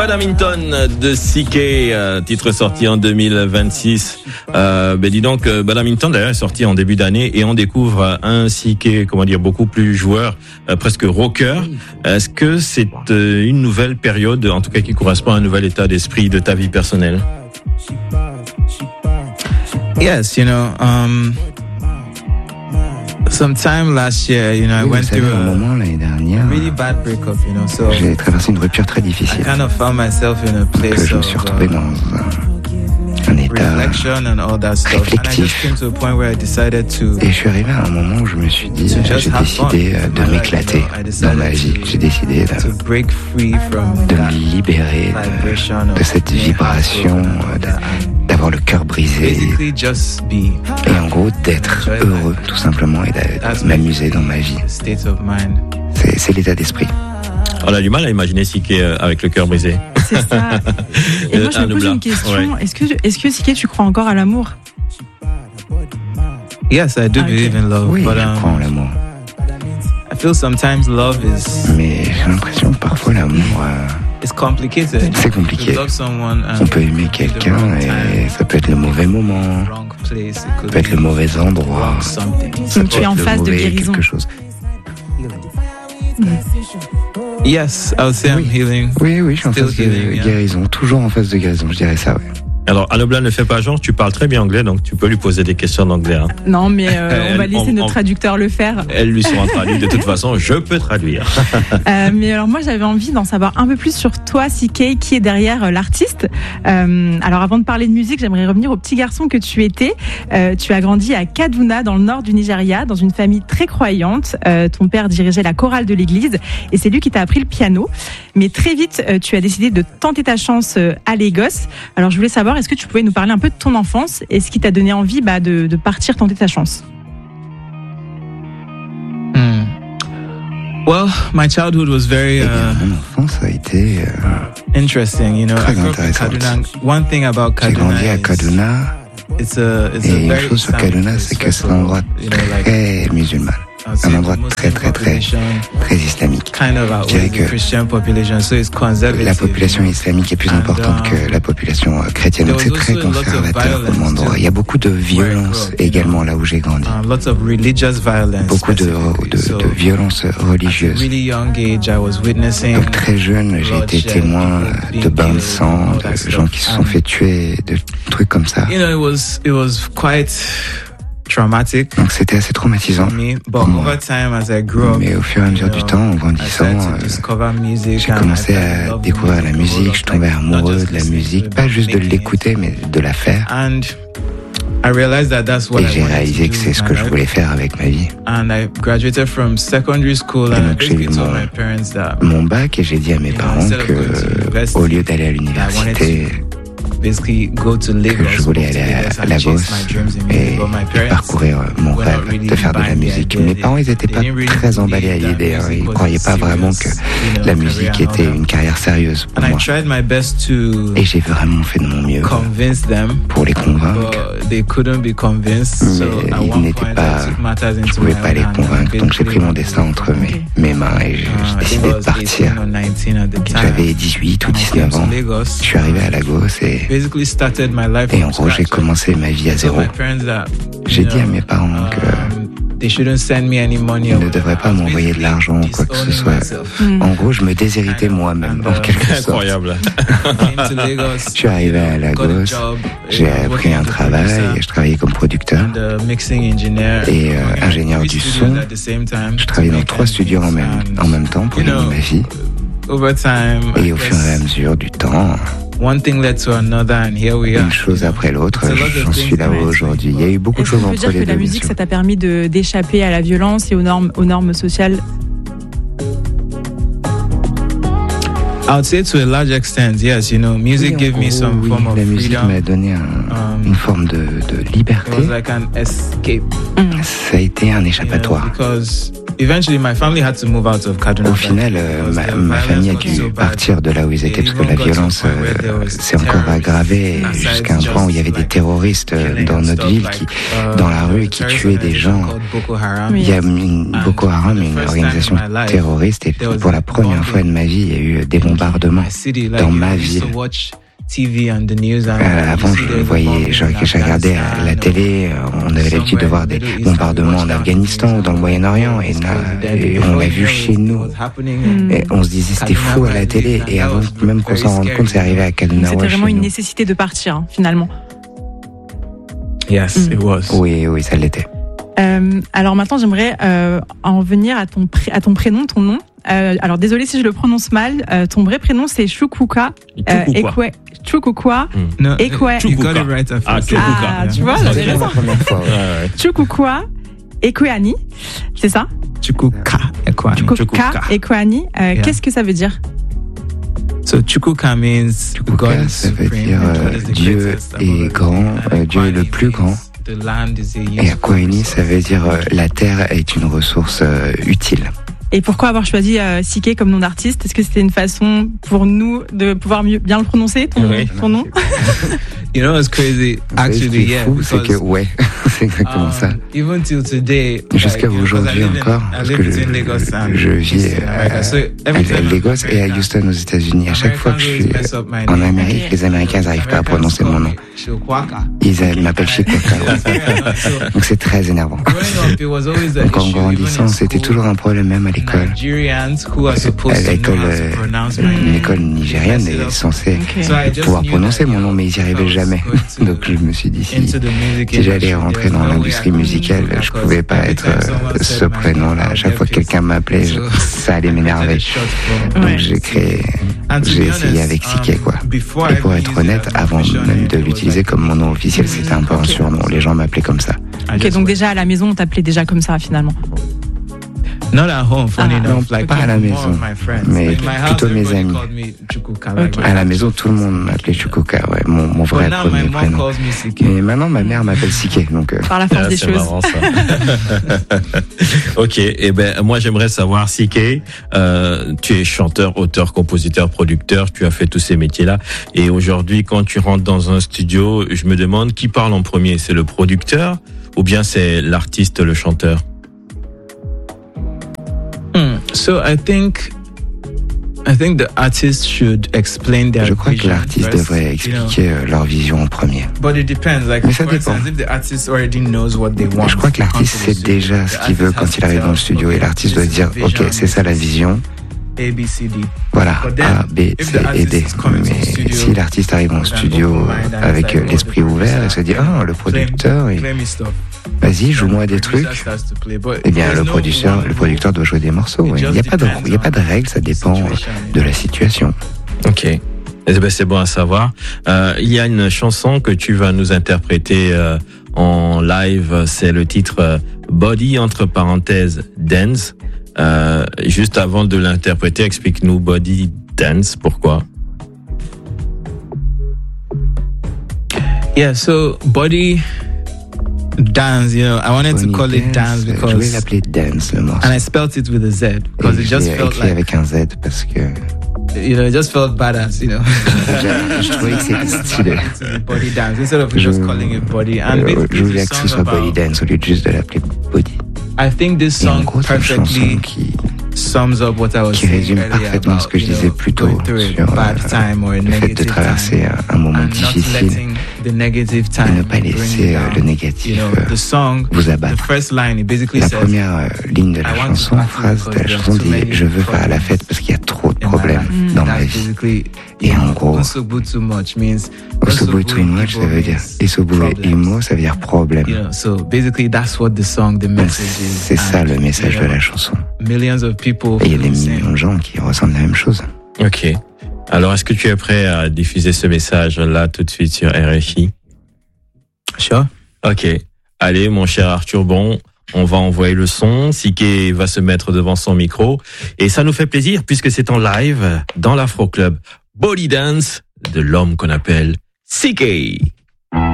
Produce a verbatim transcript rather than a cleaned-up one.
Badminton de C K, euh, titre sorti en deux mille vingt-six. Euh, ben dis donc, euh, Badminton d'ailleurs est sorti en début d'année et on découvre un C K, comment dire, beaucoup plus joueur, euh, presque rocker. Est-ce que c'est euh, une nouvelle période, en tout cas qui correspond à un nouvel état d'esprit de ta vie personnelle? Yes, you know, um, sometime last year, you know, I oui, went savez, through un moment l'année dernière, a really bad breakup, you know, so j'ai traversé une rupture très difficile. I kind of found myself in a place Donc, je me suis retrouvé of, uh, dans un, un état reflection and all that stuff. And I just came to a point where I decided to. Et je suis arrivé à un moment où je me suis dit, j'ai décidé de m'éclater dans ma vie. J'ai décidé de, de me libérer de, de cette vibration, de, d'avoir le cœur brisé et en gros d'être heureux tout simplement et de, de m'amuser dans ma vie. C'est, c'est l'état d'esprit. On a du mal à imaginer C K avec le cœur brisé. C'est ça. Et moi, je me pose une question. Ouais. Est-ce que, est-ce que C K, tu crois encore à l'amour? Yes, I do okay. believe in love. Oui, but, je um, crois en l'amour. I feel sometimes love is. Mais j'ai l'impression que parfois l'amour. Euh, It's complicated. C'est compliqué. On peut aimer quelqu'un et ça peut être le mauvais moment, ça peut être le mauvais endroit. Donc tu es en phase de guérison. Quelque chose. Yes, I would say I'm healing. Oui, oui, je suis en phase de guérison, toujours en phase de guérison, je dirais ça, oui. Alors, Anne Leblanc ne fait pas genre, tu parles très bien anglais, donc tu peux lui poser des questions en anglais. Hein. Non, mais euh, on va laisser on, notre on, traducteur le faire. Elles lui seront traduites. De toute façon, je peux traduire. euh, mais alors moi, j'avais envie d'en savoir un peu plus sur toi, C K, qui est derrière euh, l'artiste. Euh, alors, avant de parler de musique, j'aimerais revenir au petit garçon que tu étais. Euh, tu as grandi à Kaduna, dans le nord du Nigeria, dans une famille très croyante. Euh, ton père dirigeait la chorale de l'église et c'est lui qui t'a appris le piano. Mais très vite, euh, tu as décidé de tenter ta chance euh, à Lagos. Alors, je voulais savoir, est-ce que tu pouvais nous parler un peu de ton enfance et ce qui t'a donné envie bah, de, de partir tenter ta chance? Hmm. Well, my childhood was very uh, eh mon enfance a été uh, interesting, you know. Très I grew up in Kaduna. One thing about Kaduna. J'ai grandi à Kaduna. It's a, it's et a une chose sur Kaduna, c'est que c'est un endroit très musulman. Un endroit très très très très islamique. Je dirais que la population islamique est plus importante que la population chrétienne. Donc c'est très conservateur comme endroit. Il y a beaucoup de violence également là où j'ai grandi. Beaucoup de, de, de violence religieuse. Donc très jeune, j'ai été témoin de bains de sang, de gens qui se sont fait tuer, de trucs comme ça. Traumatic. Donc c'était assez traumatisant pour moi. Mais au fur et à mesure du temps, en grandissant, euh, j'ai commencé à découvrir la musique, je tombais amoureux de la musique, pas juste de l'écouter, mais de la faire. Et j'ai réalisé que c'est ce que je voulais faire avec ma vie. Et donc j'ai eu mon, mon bac et j'ai dit à mes parents que, au lieu d'aller à l'université, que je voulais aller à, à Lagos et, et parcourir mon rêve de faire de la musique. Mes parents, ils n'étaient pas très emballés à l'idée. Hein. Ils ne croyaient pas vraiment que la musique était une carrière sérieuse pour moi. Et j'ai vraiment fait de mon mieux pour les convaincre. Mais ils n'étaient pas... Je ne pouvais pas les convaincre. Donc j'ai pris mon destin entre mes, mes mains et j'ai décidé de partir. J'avais dix-huit ou dix-neuf ans. Je suis arrivé à Lagos et... Et en gros, j'ai commencé ma vie à zéro. J'ai dit à mes parents que ils ne devraient pas m'envoyer de l'argent ou quoi que ce soit. Mm. En gros, je me déshéritais moi-même, en quelque sorte. Incroyable. Je suis arrivé à Lagos, j'ai pris un travail, je travaillais comme producteur et euh, ingénieur du son. Je travaillais dans trois studios en même, en même temps pour gagner ma vie. Et au fur et à mesure du temps... Une chose après l'autre, j'en suis là aujourd'hui. Il y a eu beaucoup de choses entre les deux. Est-ce que tu peux dire que la musique, ça t'a permis de, d'échapper à la violence et aux normes, aux normes sociales? I would say to a large extent, yes. You know, music gave me some form of freedom. La musique m'a donné un, une forme de, de liberté. It was like an escape. Ça a été un échappatoire. Eventually, my family had to move out of Kaduna. Au final, euh, ma, ma famille a dû partir de là où ils étaient parce que la violence euh, s'est encore aggravée jusqu'à un point où il y avait des terroristes dans notre ville, qui, dans la rue, qui tuaient des gens. Il y a une, Boko Haram, une organisation terroriste, et pour la première fois de ma vie, il y a eu des bombes bombardement dans ma ville. Euh, avant, je voyais, je, je regardais à la télé, on avait l'habitude de voir des bombardements en Afghanistan ou dans le Moyen-Orient, et, et on l'a vu chez nous. Et on se disait c'était fou à la télé, et avant même qu'on s'en rende compte, c'est arrivé à Kaduna. C'était vraiment une nécessité de partir, hein, finalement. Yes, mm. it was. Oui, oui, ça l'était. Euh, alors maintenant, j'aimerais euh, en venir à ton, pré- à ton prénom, ton nom. Euh, alors désolé si je le prononce mal. Euh, ton vrai prénom c'est Chukwuka. Euh, Ekwe. Chukwuka. No, Ekwe. You got it right at ah, first. Ah, tu vois, j'avais raison. Chukwuka Ekweani, c'est ça? Chukwuka Ekweani. Chukwuka Ekweani. Euh, yeah. Qu'est-ce que ça veut dire? So Chukwuka means Chukwuka, God ça veut dire euh, Dieu est grand, euh, Dieu est le plus grand. Et Ekweani, ça veut dire euh, la terre est une ressource euh, utile. Et pourquoi avoir choisi euh, Siké comme nom d'artiste? Est-ce que c'était une façon pour nous de pouvoir mieux bien le prononcer, ton, oui. ton nom? You know what's crazy? Actually, yeah. Fou, c'est que ouais, c'est exactement um, ça. Even till today, jusqu'à like, aujourd'hui encore, parce que je, je vis à, so à Lagos et à Houston aux États-Unis. À chaque fois que je suis en Amérique, les Américains n'arrivent pas à prononcer mon nom. Ils m'appellent Chukwuka. Donc c'est très énervant. Donc en grandissant, c'était toujours un problème même à l'école. À l'école, une école nigériane est censée pouvoir prononcer mon nom, mais ils n'y arrivaient jamais. Donc je me suis dit si, si j'allais rentrer dans l'industrie musicale, je pouvais pas être euh, ce prénom-là. À chaque fois que quelqu'un m'appelait, je, ça allait m'énerver. Donc j'ai créé, j'ai essayé avec Siké, quoi. Et pour être honnête, avant même de l'utiliser comme mon nom officiel, c'était un peu un surnom. Les gens m'appelaient comme ça. Ok, donc déjà à la maison, on t'appelait déjà comme ça finalement. Not at home, funny ah, enough. Like, pas à la maison, mais like plutôt mes amis. Okay. À la maison, tout le monde m'appelait Chukwuka, ouais, mon, mon vrai now, premier prénom. Mais maintenant, ma mère m'appelle Siké, donc. Euh... Par la force ah, des c'est choses. Marrant, ça. Ok, et eh ben moi j'aimerais savoir, Siké, euh, tu es chanteur, auteur, compositeur, producteur, tu as fait tous ces métiers-là, et aujourd'hui, quand tu rentres dans un studio, je me demande qui parle en premier, c'est le producteur ou bien c'est l'artiste, le chanteur? Mm. So I think I think the artist should explain their Je crois que l'artiste first, devrait expliquer you know, leur vision en premier. But it depends. Like, mais ça dépend. Instance, if the artist already knows what they want, je crois que l'artiste sait déjà ce qu'il veut quand il arrive dans le studio, et l'artiste doit dire ok, c'est ça la vision. A, B, C, D. Voilà, A, B, C et D. Mais si l'artiste arrive en studio avec l'esprit ouvert et se dit ah, le producteur, il... vas-y, joue-moi des trucs. Eh bien, le producteur, le producteur doit jouer des morceaux. Ouais. Il n'y a pas de, il y a pas de règles, ça dépend de la situation. Ok. Eh ben, c'est bon à savoir. Euh, il y a une chanson que tu vas nous interpréter euh, en live. C'est le titre euh, Body entre parenthèses Dance. Euh, juste avant de l'interpréter, explique-nous Body Dance. Pourquoi? Yeah. So Body Dance, you know, I wanted Bonnie to call dance, it dance because je voulais l'appeler Dance le morceau. And I spelled it with a Z because it just felt like avec un Z parce que you know, it just felt badass, you know. je, je trouvais que c'était stylé. Body Dance instead of je, just calling it Body. And je voulais que ce soit Body Dance au lieu de juste de l'appeler Body. I think this song perfectly qui, sums up what I was qui résume saying parfaitement about, ce que je disais plus tôt sur euh, le fait de traverser un moment difficile et ne pas laisser euh, le négatif euh, vous abattre. La première euh, ligne de la chanson, phrase de la chanson dit « Je veux faire la fête parce qu'il y a trop de problèmes dans ma vie ». Et en gros, Osobu too much, ça veut dire Isobu et Imo, ça veut dire problème. C'est ça le message de la chanson. Et il y a des millions de gens qui ressentent la même chose. Ok. Alors, est-ce que tu es prêt à diffuser ce message-là tout de suite sur R F I? Sure. Ok. Allez, mon cher Arthur Bon, on va envoyer le son. Siké va se mettre devant son micro. Et ça nous fait plaisir puisque c'est en live dans l'Afro Club. Body Dance de l'homme qu'on appelle Siké.